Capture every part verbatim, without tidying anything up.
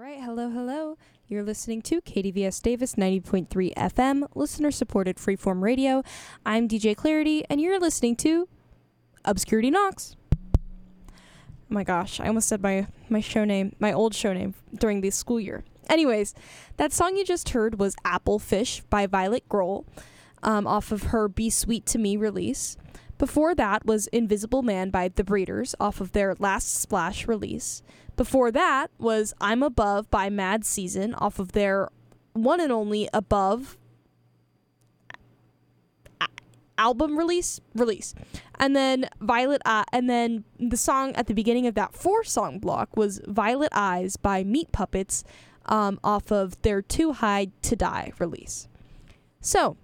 right, hello, hello. You're listening to K D V S Davis ninety point three F M, listener-supported freeform radio. I'm D J Clarity, and you're listening to Obscurity Knocks. Oh my gosh, I almost said my, my show name, my old show name during the school year. Anyways, that song you just heard was Apple Fish by Violet Grohl, um, off of her Be Sweet to Me release. Before that was Invisible Man by The Breeders, off of their Last Splash release. Before that was I'm Above by Mad Season, off of their one and only Above a- album release release. And then Violet uh, and then the song at the beginning of that four song block was Violet Eyes by Meat Puppets, um, off of their Too High to Die release. So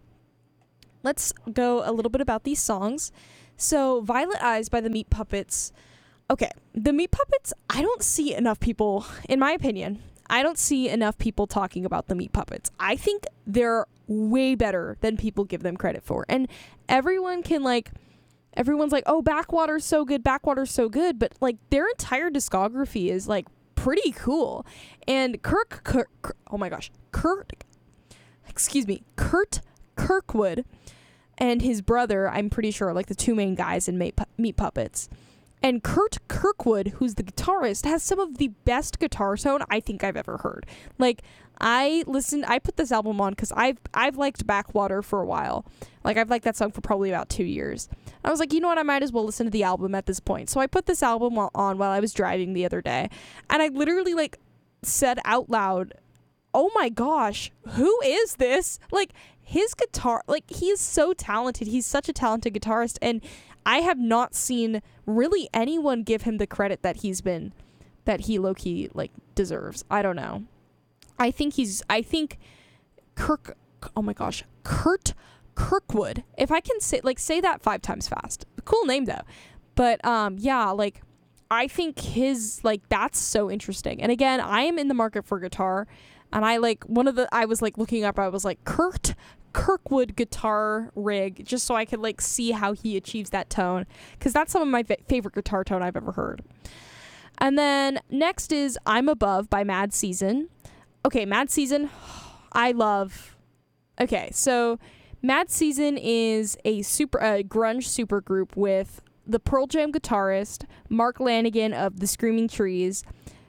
let's go a little bit about these songs. So Violet Eyes by the Meat Puppets. Okay, the Meat Puppets, I don't see enough people, in my opinion, I don't see enough people talking about the Meat Puppets. I think they're way better than people give them credit for. And everyone can, like, everyone's like, oh, Backwater's so good, Backwater's so good. But, like, their entire discography is, like, pretty cool. And Kirk, Kirk, Kirk oh my gosh, Kurt, excuse me, Kurt Kirkwood and his brother, I'm pretty sure, like, the two main guys in Meat, Pu- Meat Puppets. And Kurt Kirkwood, who's the guitarist, has some of the best guitar tone I think I've ever heard. Like, I listened, I put this album on because I've I've liked Backwater for a while. Like, I've liked that song for probably about two years. I was like, you know what, I might as well listen to the album at this point. So I put this album on while I was driving the other day. And I literally, like, said out loud, oh my gosh, who is this? Like, his guitar, like, he is so talented. He's such a talented guitarist. And I have not seen really anyone give him the credit that he's been, that he low-key, like, deserves. I don't know. I think he's, I think Kirk, oh my gosh, Kurt Kirkwood. If I can say, like, say that five times fast. Cool name, though. But, um, yeah, like, I think his, like, that's so interesting. And again, I am in the market for guitar. And I, like, one of the, I was, like, looking up, I was like, Kurt Kirkwood guitar rig, just so I could, like, see how he achieves that tone, because that's some of my fa- favorite guitar tone I've ever heard. And then next is I'm Above by Mad Season. Okay, Mad Season, I love. Okay, so Mad Season is a super a grunge supergroup with the Pearl Jam guitarist Mark Lanigan of the Screaming Trees,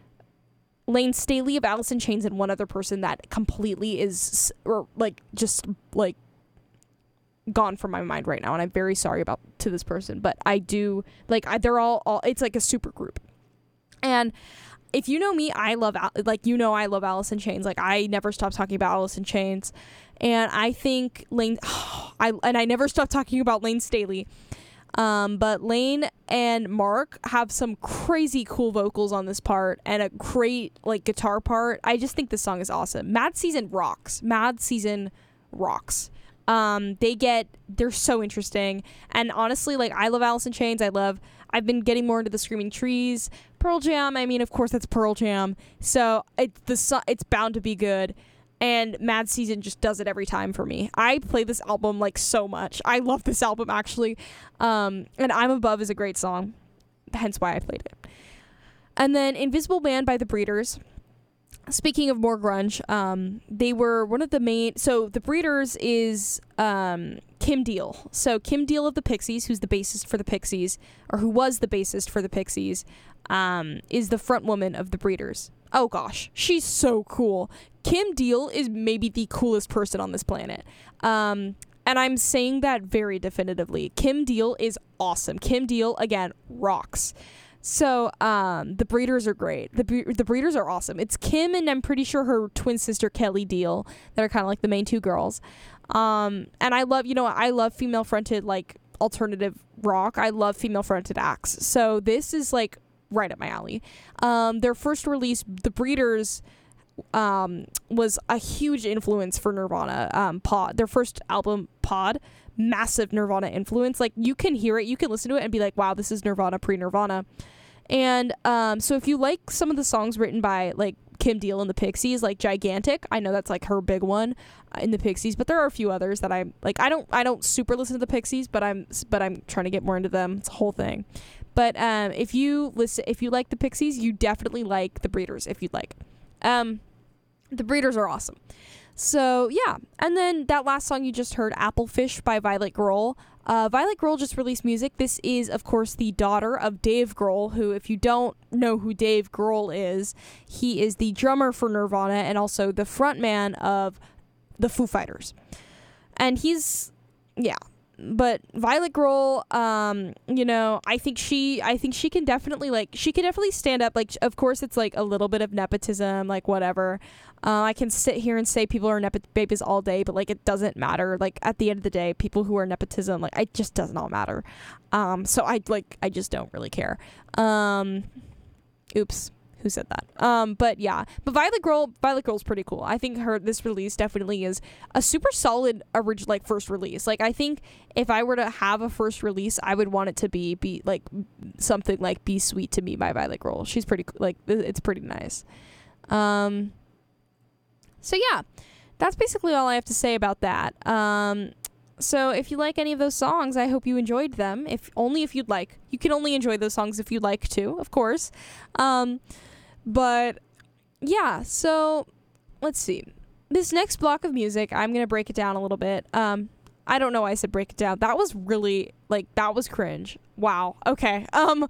Lane Staley of Alice in Chains, and one other person that completely is, or like, just like gone from my mind right now, and I'm very sorry about to this person, but I do like I, they're all, all it's like a super group. And if you know me, I love like you know I love Alice in Chains. Like, I never stop talking about Alice in Chains, and I think Lane oh, I and I never stop talking about Lane Staley. Um, but Lane and Mark have some crazy cool vocals on this part and a great, like, guitar part. I just think this song is awesome. Mad Season rocks. Mad Season rocks. Um, they get, they're so interesting. And honestly, like, I love Alice in Chains. I love, I've been getting more into the Screaming Trees. Pearl Jam, I mean, of course, that's Pearl Jam. So it's the su- it's bound to be good. And Mad Season just does it every time for me. I play this album, like, so much. I love this album, actually. Um, and I'm Above is a great song. Hence why I played it. And then Invisible Man by The Breeders. Speaking of more grunge, um, they were one of the main... So The Breeders is um, Kim Deal. So Kim Deal of the Pixies, who's the bassist for the Pixies, or who was the bassist for the Pixies, um, is the front woman of The Breeders. Oh gosh, she's so cool. Kim Deal is maybe the coolest person on this planet. Um, and I'm saying that very definitively. Kim Deal is awesome. Kim Deal, again, rocks. So, um, the Breeders are great. The bre- the Breeders are awesome. It's Kim and I'm pretty sure her twin sister Kelly Deal that are kind of like the main two girls. Um, and I love, you know, I love female fronted, like, alternative rock. I love female fronted acts. So this is, like, right up my alley. Um, their first release, The Breeders, um, was a huge influence for Nirvana. Um, Pod, their first album, Pod, massive Nirvana influence. Like, you can hear it, you can listen to it and be like, wow, this is Nirvana pre-Nirvana. And um, so if you like some of the songs written by, like, Kim Deal and the Pixies, like Gigantic, I know that's, like, her big one uh, in the Pixies, but there are a few others that I'm like, I don't I don't super listen to the Pixies, but I'm but I'm trying to get more into them. It's a whole thing. But um, if you listen, if you like the Pixies, you definitely like the Breeders. If you'd like, Um, the Breeders are awesome. So, yeah. And then that last song you just heard, Applefish by Violet Grohl. Uh, Violet Grohl just released music. This is, of course, the daughter of Dave Grohl, who, if you don't know who Dave Grohl is, he is the drummer for Nirvana and also the frontman of the Foo Fighters. And he's, yeah. But Violet Grohl, um, you know, I think she, I think she can definitely, like, she can definitely stand up. Like, of course, it's, like, a little bit of nepotism, like, whatever. Uh, I can sit here and say people are nepot babies all day, but, like, it doesn't matter. Like, at the end of the day, people who are nepotism, like, it just does not matter. Um, so I, like, I just don't really care. Um, oops. Who said that? Um, but yeah, but Violet Grohl, Violet Grohl's pretty cool. I think her this release definitely is a super solid original, like first release. Like I think if I were to have a first release, I would want it to be be like something like "Be Sweet to Me" by Violet Grohl. She's pretty like it's pretty nice. Um, so yeah, that's basically all I have to say about that. Um, so if you like any of those songs, I hope you enjoyed them. If only if you'd like, you can only enjoy those songs if you'd like to, of course. Um. But yeah, so let's see. This next block of music, I'm going to break it down a little bit. Um, I don't know why I said break it down. That was really, like, that was cringe. Wow. Okay. Um,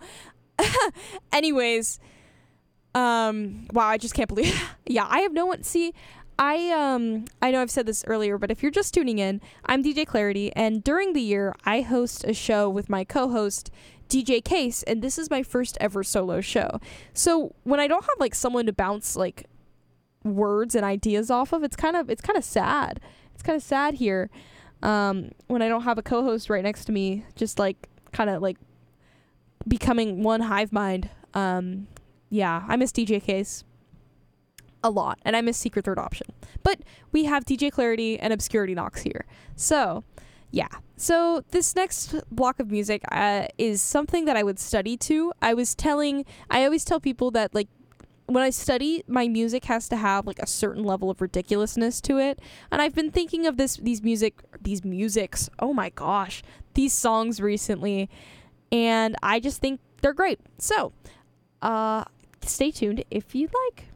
anyways, um, wow, I just can't believe, yeah, I have no one, see, I, um, I know I've said this earlier, but if you're just tuning in, I'm D J Clarity, and during the year, I host a show with my co-host, D J Case, and this is my first ever solo show. So when I don't have like someone to bounce like words and ideas off of, it's kind of it's kind of sad. It's kind of sad here um, when I don't have a co-host right next to me, just like kind of like becoming one hive mind. Um, yeah, I miss D J Case a lot, and I miss Secret Third Option. But we have D J Clarity and Obscurity Knox here, so. Yeah, so this next block of music uh, is something that I would study to. I was telling, I always tell people that, like, when I study, my music has to have, like, a certain level of ridiculousness to it. And I've been thinking of this, these music, these musics, oh my gosh, these songs recently. And I just think they're great. So, uh, stay tuned if you'd like.